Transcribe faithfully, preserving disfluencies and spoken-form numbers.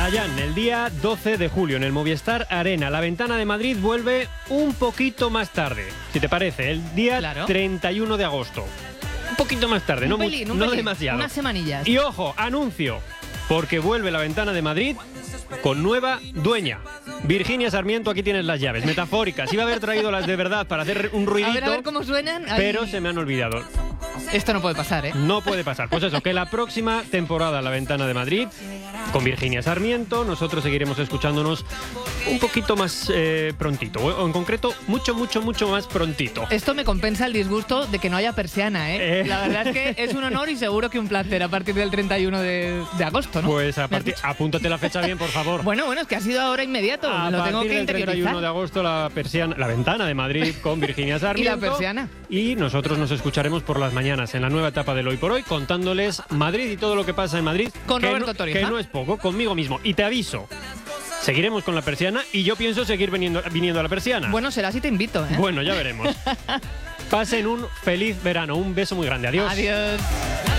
Dayan, el día doce de julio en el Movistar Arena, la Ventana de Madrid vuelve un poquito más tarde, si te parece, el día Claro. treinta y uno de agosto. Un poquito más tarde, Un no, mu- pelín, un no pelín, demasiado. unas semanillas. Y ojo, anuncio, porque vuelve la Ventana de Madrid con nueva dueña. Virginia Sarmiento, aquí tienes las llaves, metafóricas. Iba a haber traído las de verdad para hacer un ruidito, A ver, a ver cómo suenan. Ay, pero se me han olvidado. Esto no puede pasar, ¿eh? No puede pasar. Pues eso, que la próxima temporada La Ventana de Madrid, con Virginia Sarmiento, nosotros seguiremos escuchándonos un poquito más eh, prontito. O en concreto, mucho, mucho, mucho más prontito. Esto me compensa el disgusto de que no haya persiana, ¿eh? Eh. La verdad es que es un honor y seguro que un placer a partir del treinta y uno de, de agosto, ¿no? Pues a ¿Me has partir, dicho? apúntate la fecha bien, por favor. Bueno, bueno, es que ha sido ahora inmediato. A Lo tengo partir que del treinta y uno de interiorizar. agosto, la, persiana, la Ventana de Madrid con Virginia Sarmiento. Y la persiana. Y nosotros nos escucharemos por las mañanas en la nueva etapa del Hoy por Hoy, contándoles Madrid y todo lo que pasa en Madrid. Con que Roberto no, Torija. Que no es poco, conmigo mismo. Y te aviso, seguiremos con la persiana y yo pienso seguir viniendo, viniendo a la persiana. Bueno, será si te invito, ¿eh? Bueno, ya veremos. Pasen un feliz verano. Un beso muy grande. Adiós. Adiós.